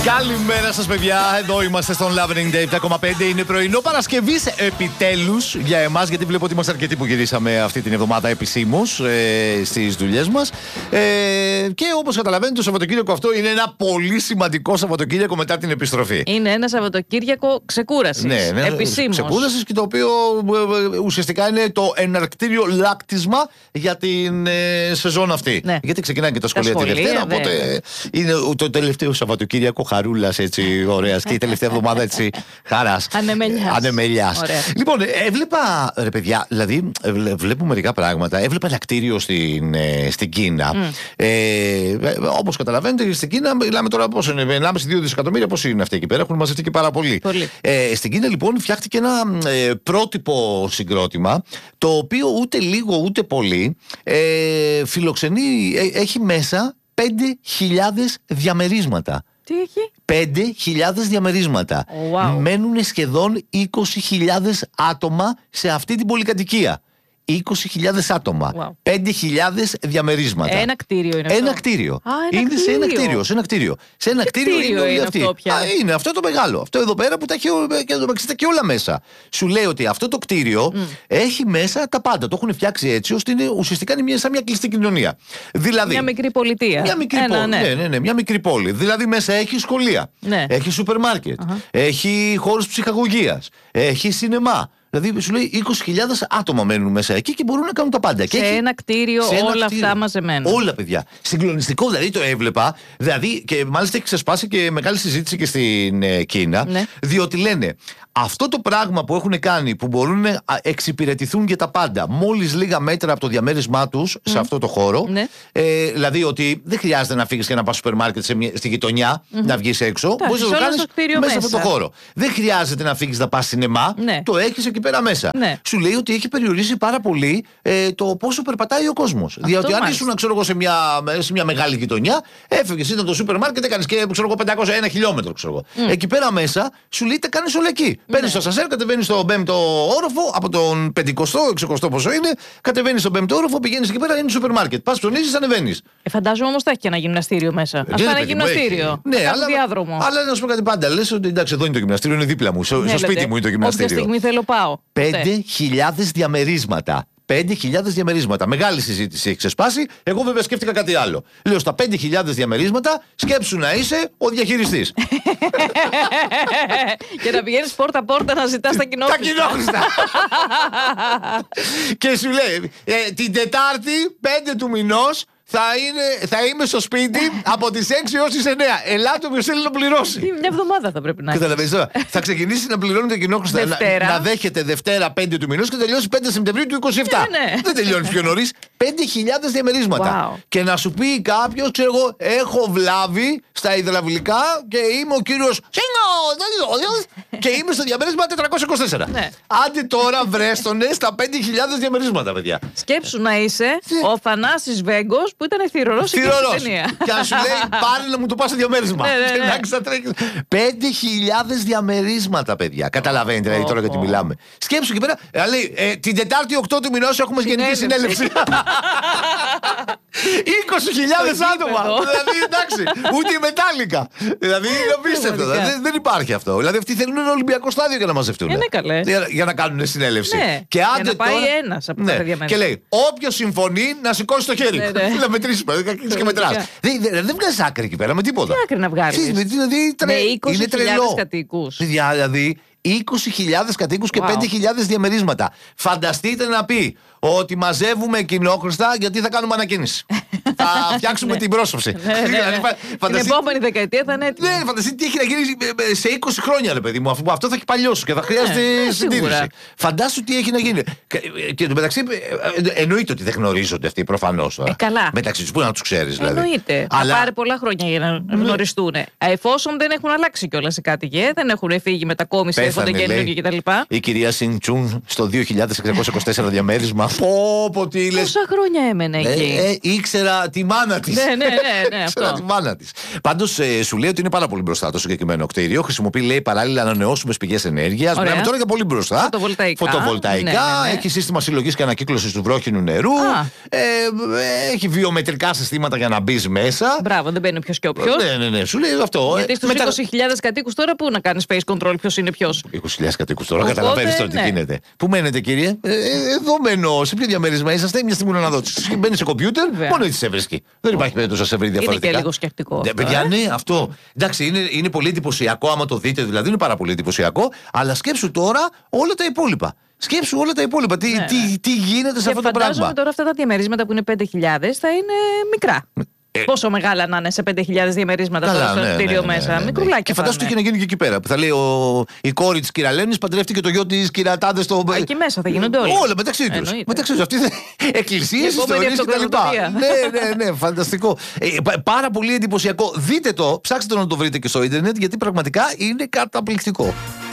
Καλημέρα σας, παιδιά. Εδώ είμαστε στον Loving Day 7,5. Είναι πρωινό Παρασκευής επιτέλους για εμάς, γιατί βλέπω ότι είμαστε αρκετοί που γυρίσαμε αυτή την εβδομάδα επισήμως στις δουλειές μας. Και όπως καταλαβαίνετε, το Σαββατοκύριακο αυτό είναι ένα πολύ σημαντικό Σαββατοκύριακο μετά την επιστροφή. Είναι ένα Σαββατοκύριακο ξεκούρασης. Ναι, επισήμως. Ξεκούρασης, και το οποίο ουσιαστικά είναι το εναρκτήριο λάκτισμα για την σεζόν αυτή. Ναι. Γιατί ξεκινάει και τα σχολεία τη Δευτέρα. Οπότε είναι το τελευταίο Σαββατοκύριακο χαρούλας, έτσι, ωραίας, και η τελευταία εβδομάδα, έτσι, χαράς. Ανεμελιάς. Λοιπόν, έβλεπα, ρε παιδιά, δηλαδή, βλέπω μερικά πράγματα. Έβλεπα ένα κτίριο στην Κίνα. Όπως καταλαβαίνετε, στην Κίνα μιλάμε τώρα πόσο είναι, 1,5-2 δισεκατομμύρια, πόσο είναι αυτοί εκεί πέρα, έχουν μαζευτεί και πάρα πολύ. Στην Κίνα, λοιπόν, φτιάχτηκε ένα πρότυπο συγκρότημα, το οποίο ούτε λίγο ούτε πολύ φιλοξενεί, έχει μέσα 5.000 διαμερίσματα. Τι έχει? 5.000 διαμερίσματα. Wow. Μένουν σχεδόν 20.000 άτομα σε αυτή την πολυκατοικία. 20.000 άτομα. Wow. 5.000 διαμερίσματα. Ένα κτίριο είναι ένα αυτό. Κτίριο. Είναι σε ένα κτίριο. Σε ένα κτίριο. Σε ένα κτίριο είναι όλοι αυτοί. Αυτό πια. Είναι αυτό το μεγάλο. Αυτό εδώ πέρα που τα έχει και όλα μέσα. Σου λέει ότι αυτό το κτίριο έχει μέσα τα πάντα. Το έχουν φτιάξει έτσι ώστε είναι ουσιαστικά είναι σαν μια κλειστή κοινωνία. Δηλαδή, μια μικρή πολιτεία. Μια μικρή πόλη. Ναι, μια μικρή πόλη. Δηλαδή μέσα έχει σχολεία. Ναι. Έχει σούπερ-μάρκετ. Έχει χώρους ψυχαγωγίας. Έχει σινεμά. Δηλαδή σου λέει 20.000 άτομα μένουν μέσα εκεί και μπορούν να κάνουν τα πάντα. Σε ένα κτίριο όλα αυτά μαζεμένα. Όλα, παιδιά. Συγκλονιστικό, δηλαδή το έβλεπα. Δηλαδή, και μάλιστα έχει ξεσπάσει και μεγάλη συζήτηση και στην Κίνα. Ναι. Διότι λένε αυτό το πράγμα που έχουν κάνει, που μπορούν να εξυπηρετηθούν για τα πάντα μόλις λίγα μέτρα από το διαμέρισμά τους σε αυτό το χώρο. Ναι. Δηλαδή ότι δεν χρειάζεται να φύγεις και να πας σούπερ μάρκετ στη γειτονιά, να βγεις έξω. Μπορείς να το κάνεις μέσα σε αυτό το χώρο. Δεν χρειάζεται να φύγεις να πας σινεμά. Ναι. Το έχεις εκεί πέρα μέσα. Ναι. Σου λέει ότι έχει περιορίσει πάρα πολύ το πόσο περπατάει ο κόσμος. Διότι αν ήσουν, ξέρω εγώ, σε μια μεγάλη γειτονιά, έφευγες, ήταν το σούπερ μάρκετ, έκανες και 501 χιλιόμετρο, ξέρω εγώ. Εκεί πέρα μέσα σου λέει τα κάνεις όλα εκεί. Παίρνεις το ασανσέρ, κατεβαίνεις στον 5ο όροφο, από τον 50ο, 60ο πόσο είναι, κατεβαίνεις στον 5ο όροφο, πηγαίνεις εκεί πέρα, είναι σούπερ μάρκετ. Πας, ψωνίζεις, ανεβαίνεις. Φαντάζομαι όμως θα έχει και ένα γυμναστήριο μέσα. Ας πάει ένα γυμναστήριο. Ναι, διάδρομο. Αλλά να σου πω κάτι πάντα. Λες ότι εντάξει, εδώ είναι το γυμναστήριο, είναι δίπλα μου. Στο σπίτι μου είναι το γυμναστήριο. Όποια στιγμή θέλω πάω. 5.000 διαμερίσματα. 5.000 διαμερίσματα. Μεγάλη συζήτηση έχει ξεσπάσει. Εγώ βέβαια σκέφτηκα κάτι άλλο. Λέω στα 5.000 διαμερίσματα, σκέψου να είσαι ο διαχειριστής. Και να πηγαίνεις πόρτα-πόρτα να ζητάς τα κοινόχρηστα. Τα κοινόχρηστα. Και σου λέει, την Τετάρτη 5 του μηνός θα είμαι στο σπίτι από τις 6 έως τις 9. Ελάτε όποιος θέλει να πληρώσει. Μια εβδομάδα θα πρέπει να έχει. Καταλαβαίνεις τώρα. Θα ξεκινήσει να πληρώνει το κοινόχρηστα. Να δέχεται Δευτέρα 5 του μηνός και τελειώσει 5 Σεπτεμβρίου του 27. Ναι. Δεν τελειώνει πιο νωρίς. 5.000 διαμερίσματα. Wow. Και να σου πει κάποιος, ξέρω εγώ, έχω βλάβη στα υδραυλικά και είμαι ο κύριος και είμαι στο διαμέρισμα 424. Ναι. Άντε τώρα βρέστονε στα 5.000 διαμερίσματα, παιδιά. Σκέψου να είσαι ο Θανάσης Βέγκος που ήταν θηρορός στην ταινία. Και αν σου λέει πάρε να μου το πας σε διαμέρισμα. 5.000 διαμερίσματα, παιδιά. Καταλαβαίνετε δηλαδή τώρα γιατί μιλάμε. Σκέψου εκεί πέρα. Λέει την Τετάρτη 8 του μηνός έχουμε γενική συνέλευση. 20.000 άτομα. Δηλαδή εντάξει, ούτε η Μετάλλικα. Δηλαδή είναι απίστευτο. Δεν υπάρχει αυτό. Δηλαδή αυτοί θέλουν ένα Ολυμπιακό στάδιο για να μαζευτούν. Για να κάνουν συνέλευση. Και άντε να πάει ένας από τα διαμερίσματα. Και λέει όποιος συμφωνεί να σηκώσει το χέρι. Να μετρήσουμε. Και μετράς. Δεν βγάζεις άκρη εκεί πέρα με τίποτα. Τι άκρη να βγάλεις? Με 20.000 κατοίκους. Δηλαδή 20.000 κατοίκους και 5.000 διαμερίσματα. Φανταστείτε να πει ότι μαζεύουμε κοινόχρηστα γιατί θα κάνουμε ανακαίνιση. Θα φτιάξουμε την πρόσωψη. Την επόμενη δεκαετία θα είναι έτοιμη. Ναι, φανταστείτε τι έχει να γίνει σε 20 χρόνια, ρε παιδί μου, αφού αυτό θα έχει παλιώσει και θα χρειάζεται συντήρηση. Φαντάσου τι έχει να γίνει. Και το μεταξύ, εννοείται ότι δεν γνωρίζονται αυτοί προφανώς. Καλά. Μεταξύ τους, πού να τους ξέρεις δηλαδή. Εννοείται. Θα πάρει πολλά χρόνια για να γνωριστούν. Εφόσον δεν έχουν αλλάξει κιόλας οι κάτοικοι, δεν έχουν φύγει μετακόμιση έρχονται καινούργιοι κτλ. Η κυρία Σιν Τσουν στο 2624 διαμέρισμα. Πω, τι λες. Πόσα χρόνια έμενε εκεί. Ήξερα τη μάνα της. Ναι, Ήξερα τη μάνα της. Πάντως σου λέει ότι είναι πάρα πολύ μπροστά το συγκεκριμένο κτίριο. Χρησιμοποιεί, λέει, παράλληλα ανανεώσιμες πηγές ενέργειας. Μιλάμε τώρα για πολύ μπροστά. Φωτοβολταϊκά. Ναι. Έχει σύστημα συλλογής και ανακύκλωσης του βρόχινου νερού. Έχει βιομετρικά συστήματα για να μπει μέσα. Μπράβο, δεν μπαίνει ποιος και όποιος. Ναι, σου λέει αυτό. Γιατί στους 20.000 κατοίκους τώρα πού να κάνεις face control, ποιος είναι ποιος. 20.000 κατοίκους τώρα, καταλαβαίνεις τώρα τι γίνεται. Πού μένετε, κύριε? Εδώ μένω. Σε ποιο διαμέρισμα είσαστε? Μια στιγμή να δω. Μπαίνει σε κομπιούτερ, μόνο έτσι σε βρίσκει. Δεν υπάρχει περίπτωση να σε βρει διαφορετικά. Είναι και λίγο σκεπτικό. Παιδιά, ναι, αυτό. Εντάξει, είναι πολύ εντυπωσιακό άμα το δείτε, δηλαδή είναι πάρα πολύ εντυπωσιακό, αλλά σκέψου τώρα όλα τα υπόλοιπα. Σκέψου όλα τα υπόλοιπα. Τι γίνεται σε αυτό το πράγμα. Φαντάζομαι τώρα αυτά τα διαμερίσματα που είναι 5.000 θα είναι μικρά. Πόσο μεγάλα να είναι σε 5.000 διαμερίσματα τώρα στο κτίριο μέσα. Μικρουλάκι. Και φαντάσου τι έχει να γίνει και εκεί πέρα. Που θα λέει η κόρη τη Κυραλένη παντρεύτηκε το γιο τη Κυρατάδε στο. Εκεί μέσα θα γίνονται όλοι. Όλα μεταξύ του. Μεταξύ του. Αυτή εκκλησίε, ιστορίε κτλ. Ναι, φανταστικό. Πάρα πολύ εντυπωσιακό. Δείτε το, ψάξτε το να το βρείτε και στο Ιντερνετ, γιατί πραγματικά είναι καταπληκτικό.